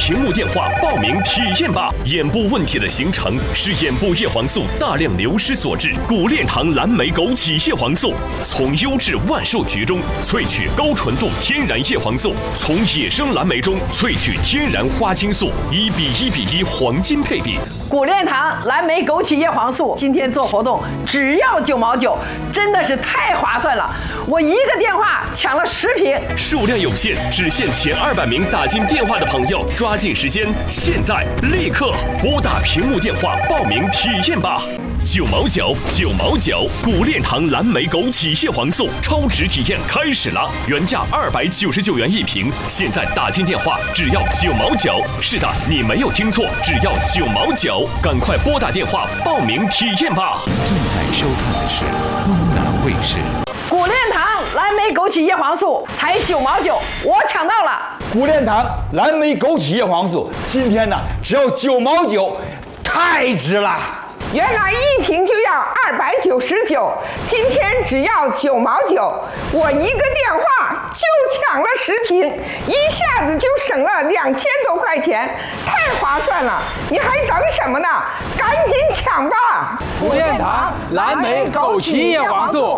屏幕电话报名体验吧！眼部问题的形成是眼部叶黄素大量流失所致。古炼堂蓝莓枸杞叶黄素从优质万寿菊中萃取高纯度天然叶黄素，从野生蓝莓中萃取天然花青素，1:1:1黄金配比。 古炼堂蓝莓枸杞叶黄素今天做活动只要9毛9，真的是太划算了！我一个电话抢了10瓶， 数量有限，只限前200名打进电话的朋友，抓紧时间，现在立刻拨打屏幕电话报名体验吧！9毛9，9毛9，古炼堂蓝莓枸杞叶黄素超值体验开始了，原价299元1瓶，现在打进电话只要9毛9。是的，你没有听错，只要9毛9，赶快拨打电话报名体验吧！ 正在收看的是东南卫视。 古炼堂蓝莓枸杞叶黄素才9毛9，我抢到了！ 古炼堂蓝莓枸杞叶黄素今天呢只要9毛9，太值了！ 原来1瓶就要299，今天只要9毛9，我一个电话就抢了10瓶，一下子就省了2000多块钱，太划算了！你还等什么呢？赶紧抢吧！ 古炼堂蓝莓枸杞叶黄素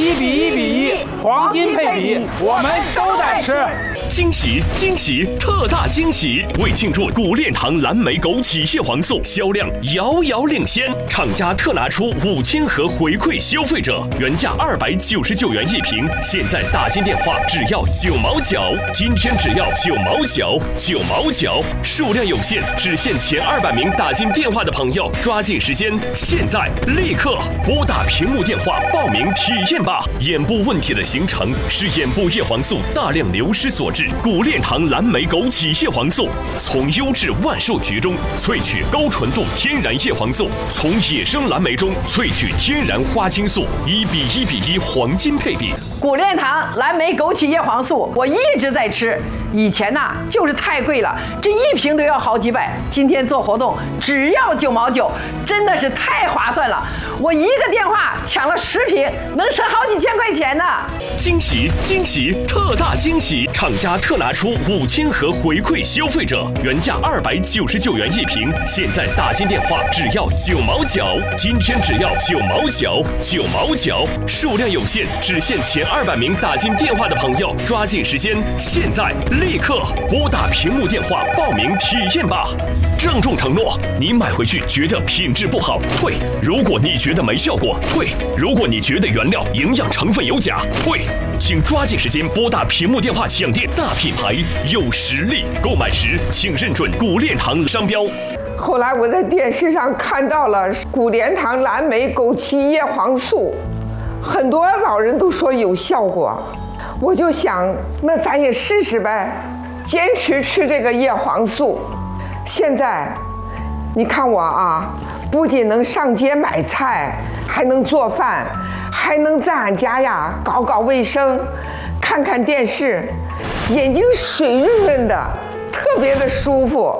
1:1:1黄金配比，我们都在吃。 惊喜惊喜，特大惊喜！为庆祝古炼堂蓝莓枸杞叶黄素销量遥遥领先，厂家特拿出5000盒回馈消费者，原价299元1瓶，现在打进电话只要9毛9，今天只要9毛9，9毛9，数量有限，只限前200名打进电话的朋友，抓紧时间，现在立刻拨打屏幕电话报名体验吧！眼部问题的形成是眼部叶黄素大量流失所致。古炼堂蓝莓枸杞叶黄素从优质万寿菊中萃取高纯度天然叶黄素，从野生蓝莓中萃取天然花青素，1:1:1黄金配比。 古炼堂蓝莓枸杞叶黄素我一直在吃，以前呢就是太贵了，这1瓶都要好几百，今天做活动只要9毛9，真的是太划算了！我一个电话抢了10瓶，能省好几千块钱呢！ 惊喜惊喜，特大惊喜！厂家特拿出5000盒回馈消费者，原价299元1瓶，现在打进电话只要9毛9，今天只要9毛9，9毛9，数量有限，只限前200名打进电话的朋友，抓紧时间，现在立刻拨打屏幕电话报名体验吧！郑重承诺，你买回去觉得品质不好退，如果你觉得没效果退，如果你觉得原料营养成分有假退，请抓紧时间拨打屏幕电话抢店，大品牌有实力，购买时请认准古炼堂商标。 后来我在电视上看到了古炼堂蓝莓枸杞叶黄素，很多老人都说有效果，我就想那咱也试试呗，坚持吃这个叶黄素。现在你看我啊，不仅能上街买菜，还能做饭，还能在俺家呀搞搞卫生，看看电视，眼睛水润润的，特别的舒服。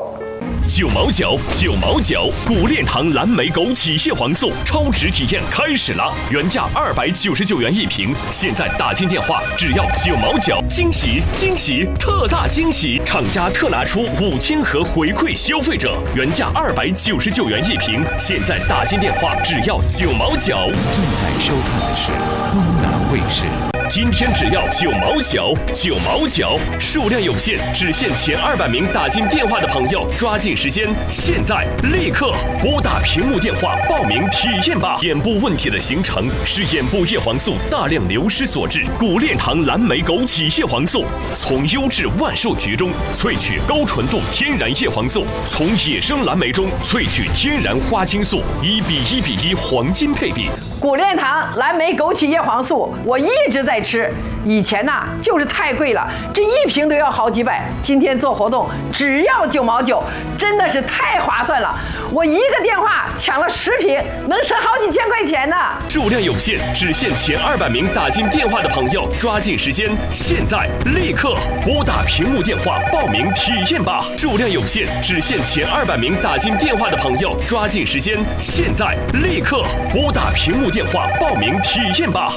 9毛9，9毛9，古炼堂蓝莓枸杞叶黄素超值体验开始了，原价299元1瓶，现在打进电话只要9毛9，惊喜惊喜，特大惊喜！厂家特拿出5000盒回馈消费者，原价299元1瓶，现在打进电话只要9毛9。 正在收看的是东南卫视。 今天只要9毛9，9毛9，数量有限，只限前200名打进电话的朋友，抓紧时间，现在立刻拨打屏幕电话报名体验吧！眼部问题的形成是眼部叶黄素大量流失所致。古炼堂蓝莓枸杞叶黄素从优质万寿菊中萃取高纯度天然叶黄素，从野生蓝莓中萃取天然花青素，1:1:1黄金配比。 古炼堂蓝莓枸杞叶黄素我一直在吃，以前呢就是太贵了，这1瓶都要好几百，今天做活动只要9毛9，真的是太划算了！我一个电话抢了10瓶，能省好几千块钱呢！ 数量有限，只限前200名打进电话的朋友，抓紧时间，现在立刻拨打屏幕电话报名体验吧！数量有限，只限前200名打进电话的朋友，抓紧时间，现在立刻拨打屏幕电话报名体验吧！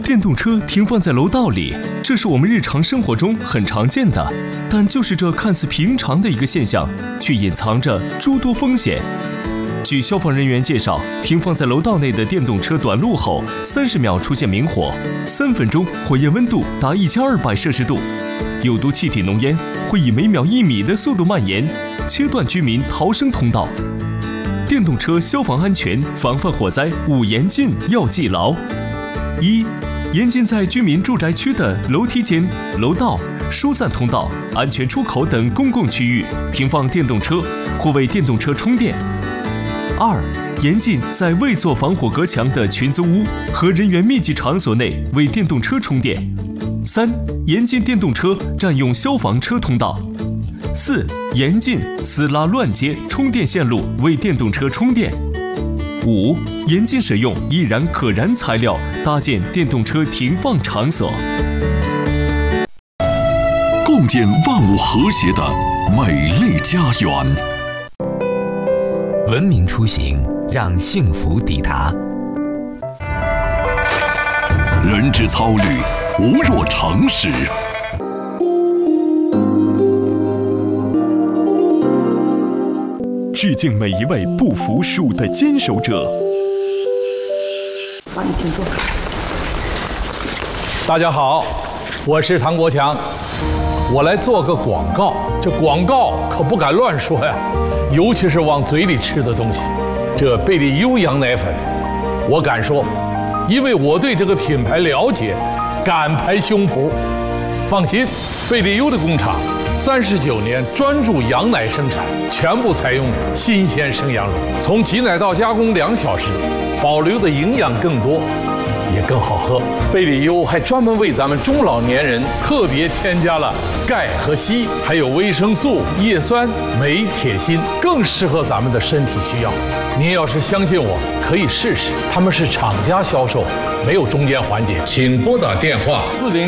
电动车停放在楼道里，这是我们日常生活中很常见的，但就是这看似平常的一个现象，却隐藏着诸多风险。据消防人员介绍，停放在楼道内的电动车短路后，30秒出现明火，3分钟火焰温度达1200摄氏度，有毒气体浓烟会以每秒1米的速度蔓延，切断居民逃生通道。电动车消防安全防范火灾5严禁要记牢：一、严禁在居民住宅区的楼梯间、楼道、疏散通道、安全出口等公共区域停放电动车或为电动车充电。2、严禁在未做防火隔墙的群租屋和人员密集场所内为电动车充电。3、严禁电动车占用消防车通道。4、严禁私拉乱接充电线路为电动车充电。5、严禁使用易燃可燃材料搭建电动车停放场所。 共建万物和谐的美丽家园。 文明出行，让幸福抵达。 人之操虑，无若诚实。致敬每一位不服输的坚守者。 帮你请坐。 大家好，我是唐国强，我来做个广告。这广告可不敢乱说呀，尤其是往嘴里吃的东西。这贝利优羊奶粉，我敢说，因为我对这个品牌了解，敢拍胸脯。放心，贝利优的工厂39年专注羊奶生产，全部采用新鲜生羊乳，从挤奶到加工2小时，保留的营养更多，也更好喝。贝利优还专门为咱们中老年人特别添加了钙和硒，还有维生素、叶酸、镁、铁、锌，更适合咱们的身体需要。您要是相信我，可以试试。他们是厂家销售，没有中间环节。请拨打电话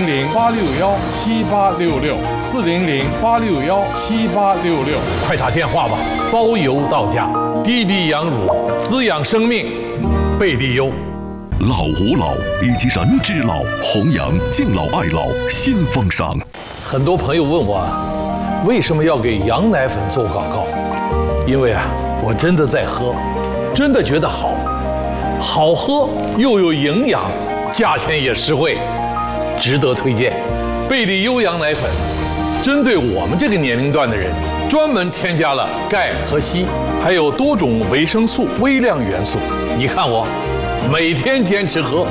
400-861-7866，400-861-7866，快打电话吧，包邮到家。滴滴羊乳，滋养生命，贝利优。 老吾老以及人之老，弘扬敬老爱老新风尚。 很多朋友问我，为什么要给羊奶粉做广告？因为我真的在喝，真的觉得好，好喝又有营养，价钱也实惠，值得推荐。贝利优羊奶粉针对我们这个年龄段的人，专门添加了钙和硒，还有多种维生素、微量元素。你看我每天坚持喝。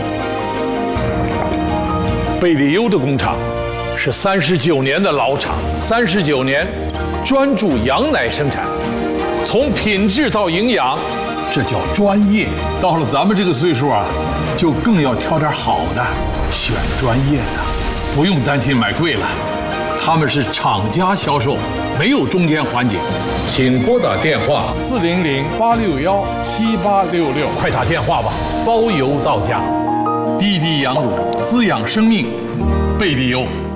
贝利优的工厂是39年的老厂，39年专注羊奶生产，从品质到营养，这叫专业。到了咱们这个岁数就更要挑点好的，选专业的，不用担心买贵了。他们是厂家销售，没有中间环节。请拨打电话400-861-7866，快打电话吧，包邮到家。滴滴羊乳，滋养生命，贝利优。